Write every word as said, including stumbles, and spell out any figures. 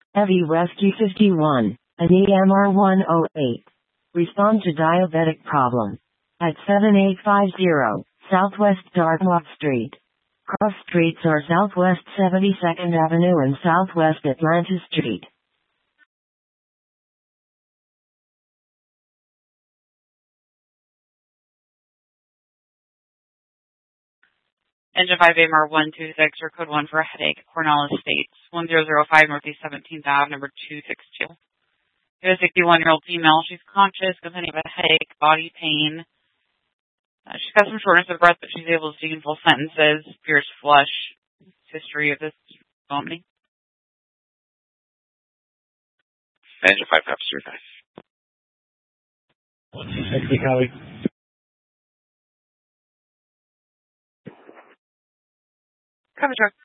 Heavy Rescue fifty-one, an E M R one oh eight. Respond to diabetic problem. At seven eight five zero, Southwest Dartmouth Street. Cross streets are Southwest seventy-second Avenue and Southwest Atlanta Street. Engine five A M R one two six, or code one for a headache, Cornell Estates, one zero zero five Northeast seventeenth Avenue, number two six two. We have a sixty-one-year-old female. She's conscious, complaining of a headache, body pain. Uh, she's got some shortness of breath, but she's able to speak in full sentences. Appears flush. History of this vomiting. Engine five Papa three five. Sixty copy. Cover truck.